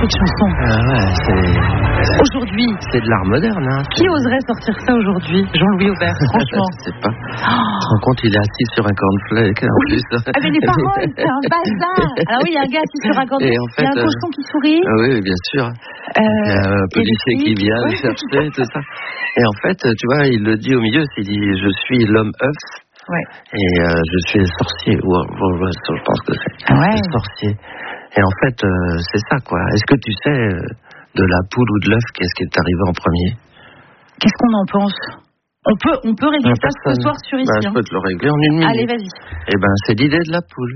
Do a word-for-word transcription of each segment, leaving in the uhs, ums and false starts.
cette chanson. Ah ouais, c'est... Aujourd'hui. C'est de l'art moderne, hein. Qui oserait sortir ça aujourd'hui? Jean-Louis Aubert, franchement. Je sais pas. Oh. Tu te rends compte, il est assis sur un cornflake. En oui. plus. Ah, mais les paroles, c'est un bazar. Alors oui, il y a un gars assis sur un cornflake. En fait, il y a un cochon euh... qui sourit. Ah oui, bien sûr. Euh, il y a un policier qui vient le chercher, tout ça. Et en fait, tu vois, il le dit au milieu, il dit « Je suis l'homme œuf ». Ouais. Et euh, je suis le sorcier, ou je pense que c'est ouais. le sorcier. Et en fait, euh, c'est ça, quoi. Est-ce que tu sais, euh, de la poule ou de l'œuf, qu'est-ce qui est arrivé en premier? Qu'est-ce qu'on en pense? On peut, on peut régler ça ce soir sur ici. Ben, je peux te le régler en une minute. Allez, vas-y. Eh ben, c'est l'idée de la poule.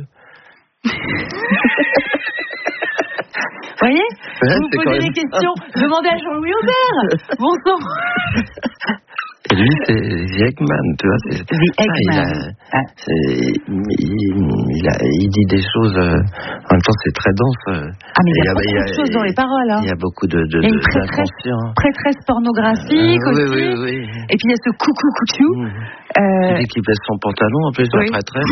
Vous voyez? Ouais, vous posez des questions, demandez à Jean-Louis Aubert. Bon sang. Et lui, c'est The Eggman, tu vois. C'est, The Eggman. Ça, il, a, ah. c'est, il, il, a, il dit des choses, euh, en même temps, c'est très dense. Euh, ah, mais il y a, y a beaucoup il y a, de choses dans les paroles. Hein. Il y a beaucoup de, de, il y a une de, prêtresse, prêtresse pornographique euh, aussi. Oui, oui, oui. Et puis il y a ce coucou coucou. Mmh. Euh... Il dit qu'il baisse son pantalon, en plus, oui. La prêtresse.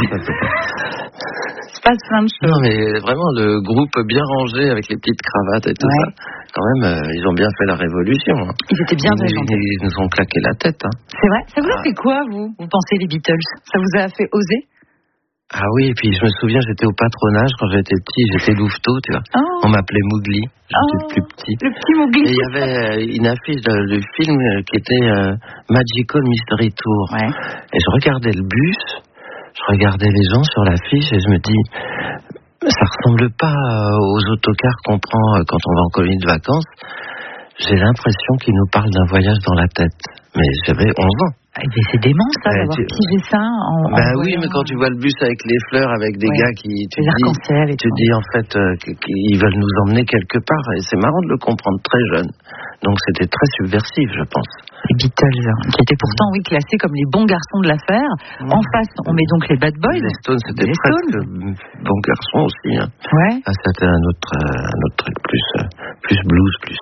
Se passe plein de choses. Non, mais vraiment, le groupe bien rangé avec les petites cravates et tout ouais. ça, quand même, euh, ils ont bien fait la révolution. Hein. Ils étaient bien ils, ils, ils nous ont claqué la tête. Hein. C'est vrai? Ça vous a fait quoi, vous? Vous pensez les Beatles? Ça vous a fait oser? Ah oui, et puis je me souviens, j'étais au patronage quand j'étais petit, j'étais louveteau, tu vois. Oh. On m'appelait Mowgli, j'étais oh. plus petit. Le petit Mowgli. Et il y avait une affiche du film qui était euh, Magical Mystery Tour. Ouais. Et je regardais le bus, je regardais les gens sur l'affiche et je me dis, ça ressemble pas aux autocars qu'on prend quand on va en colonie de vacances. J'ai l'impression qu'ils nous parlent d'un voyage dans la tête. Mais j'avais onze ans. Eh bien, c'est dément, ça, d'avoir tu... pigé ça en. Ben en oui, mais quand tu vois le bus avec les fleurs, avec des ouais. gars qui. Tu les dis, arcs-en-ciel et tu tout. dis en fait euh, qu'ils veulent nous emmener quelque part. Et c'est marrant de le comprendre très jeune. Donc c'était très subversif, je pense. Les Beatles, qui étaient pourtant, oui, classés comme les bons garçons de l'affaire. Mmh. En face, on met donc les Bad Boys. Les Stones, c'était les presque Stones. Bons garçons aussi. Hein. Ouais. Ah, c'était un autre, un autre truc, plus, plus blues, plus.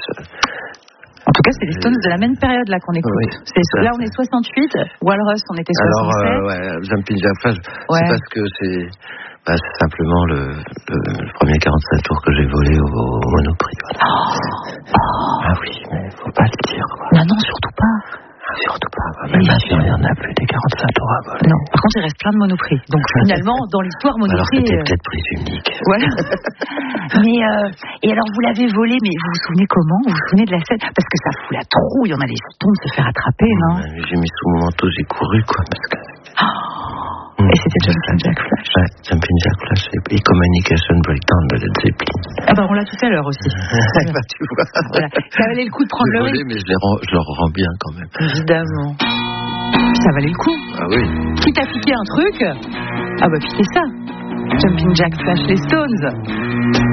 En tout cas, c'est les Stones de la même période là qu'on écoute. Oui, c'est, là, on est soixante-huit. Walrus, on était soixante-sept. Alors, euh, ouais, Jumping Jack Flash, ouais. C'est parce que c'est, bah, c'est simplement le, le, le premier quarante-cinq tours que j'ai volé au, au Monoprix. Voilà. Oh. Oh. Ah oui, mais faut pas le dire. Quoi. Non, non, surtout pas. Surtout pas. Même maintenant, il n'y en a plus des quarante-cinq tours à voler. Non. Par contre, il reste plein de Monoprix. Donc finalement, dans l'histoire, Monoprix. Alors c'était euh... peut-être prise unique. Voilà. mais euh, et alors, vous l'avez volé, mais vous vous souvenez comment? Vous vous souvenez de la scène? Parce que ça fout la trouille. On a les Stones de se faire attraper, non? Ouais, j'ai mis sous mon manteau, j'ai couru, quoi. Parce que... oh. Et c'était Jumping Jack Flash. Ouais, Jumping Jack Flash et Communication Breakdown de Led Zeppelin. Ah bah on l'a tout à l'heure aussi. Bah tu vois. Voilà. Ça valait le coup de prendre j'ai le volé, risque. Mais je, les rends, je leur rends bien quand même. Évidemment. Ça valait le coup. Ah oui. Quitte à piquer un truc, ah bah piquez ça. Jumping Jack Flash, les Stones.